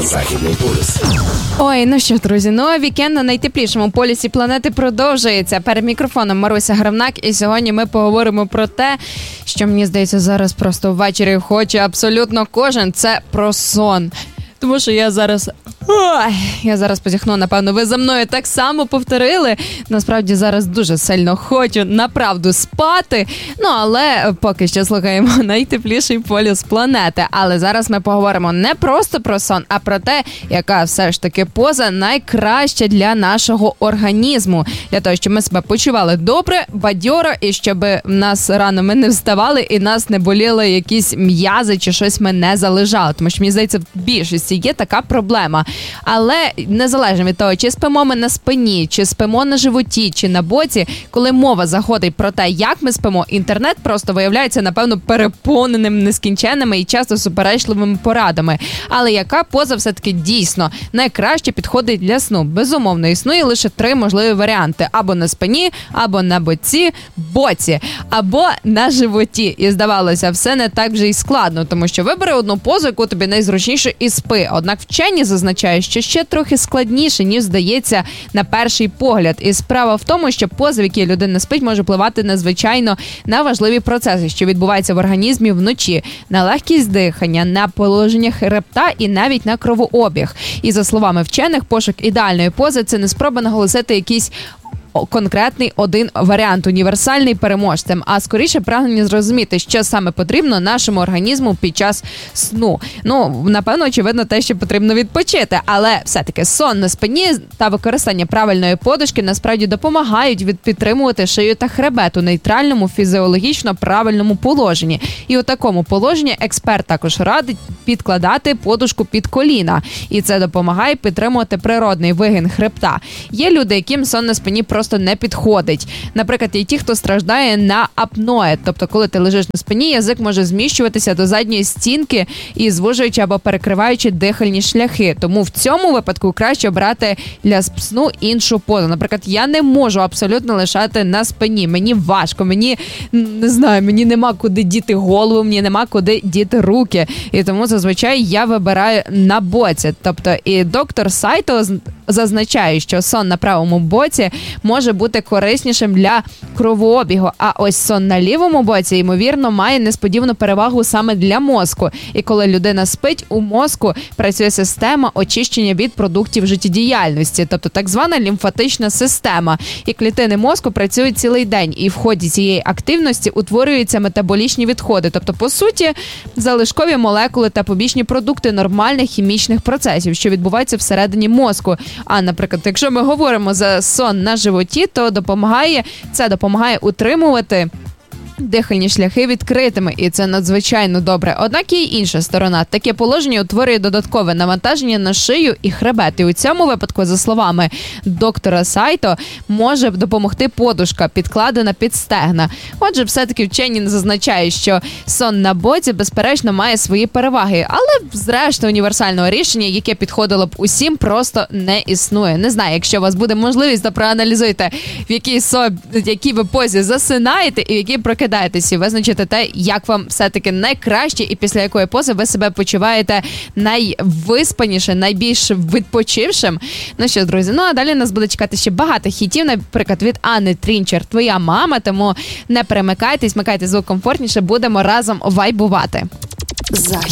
Західний полюс. Ой, ну що, друзі, вікенд на найтеплішому полюсі планети продовжується. Перед мікрофоном Маруся Гравнак, і сьогодні ми поговоримо про те, що, мені здається, зараз просто ввечері хоче абсолютно кожен. Це про сон. Тому що я зараз позіхну, напевно, ви за мною так само повторили. Насправді зараз дуже сильно хочу, направду, спати. Але поки що слухаємо найтепліший полюс планети. Але зараз ми поговоримо не просто про сон, а про те, яка все ж таки поза найкраща для нашого організму. Для того, щоб ми себе почували добре, бадьоро, і щоб нас рано ми не вставали і нас не боліли якісь м'язи чи щось ми не залежали. Тому що, мені здається, в більшості є така проблема. Але незалежно від того, чи спимо ми на спині, чи спимо на животі, чи на боці, коли мова заходить про те, як ми спимо, інтернет просто виявляється, напевно, переповненим нескінченними і часто суперечливими порадами. Але яка поза все-таки дійсно найкраще підходить для сну? Безумовно, існує лише 3 можливі варіанти. Або на спині, або на боці, або на животі. І здавалося, все не так вже й складно, тому що вибери одну позу, яку тобі найзручніше, і спи. Однак вчені зазначають, що ще трохи складніше, ніж здається на перший погляд. І справа в тому, що поза, в якій людина спить, може впливати надзвичайно на важливі процеси, що відбуваються в організмі вночі, на легкість дихання, на положення хребта і навіть на кровообіг. І за словами вчених, пошук ідеальної пози – це не спроба наголосити якийсь конкретний один варіант, універсальний переможцем, а скоріше прагнення зрозуміти, що саме потрібно нашому організму під час сну. Напевно, очевидно, те, що потрібно відпочити, але все-таки сон на спині та використання правильної подушки насправді допомагають підтримувати шию та хребет у нейтральному, фізіологічно правильному положенні. І у такому положенні експерт також радить підкладати подушку під коліна. І це допомагає підтримувати природний вигин хребта. Є люди, яким сон на спині просто не підходить. Наприклад, є ті, хто страждає на апноe, тобто коли ти лежиш на спині, язик може зміщуватися до задньої стінки і звужуючи або перекриваючи дихальні шляхи. Тому в цьому випадку краще обрати для сну іншу позу. Наприклад, я не можу абсолютно лежати на спині. Мені важко, мені нема куди діти голову, мені нема куди діти руки. І тому зазвичай я вибираю на боці. Тобто і доктор Сайто зазначає, що сон на правому боці може бути кориснішим для кровообігу, а ось сон на лівому боці, ймовірно, має несподівану перевагу саме для мозку. І коли людина спить, у мозку працює система очищення від продуктів життєдіяльності, тобто так звана лімфатична система. І клітини мозку працюють цілий день, і в ході цієї активності утворюються метаболічні відходи, тобто, по суті, залишкові молекули та побічні продукти нормальних хімічних процесів, що відбуваються всередині мозку. А, наприклад, якщо ми говоримо за сон на животі, то це допомагає утримувати дихальні шляхи відкритими, і це надзвичайно добре. Однак є й інша сторона. Таке положення утворює додаткове навантаження на шию і хребет. І у цьому випадку, за словами доктора Сайто, може допомогти подушка, підкладена під стегна. Отже, все-таки вчені зазначають, що сон на боці, безперечно, має свої переваги. Але, зрештою, універсального рішення, яке підходило б усім, просто не існує. Не знаю, якщо у вас буде можливість, то проаналізуйте, в якій ви позі засинаєте і в якій прокидаєтесь, і визначите те, як вам все-таки найкраще і після якої пози ви себе почуваєте найвиспаніше, найбільш відпочившим. Ну що, друзі, а далі нас буде чекати ще багато хітів, наприклад, від Анни Трінчер «Твоя мама», тому не перемикайтесь, вмикайте звук комфортніше, будемо разом вайбувати.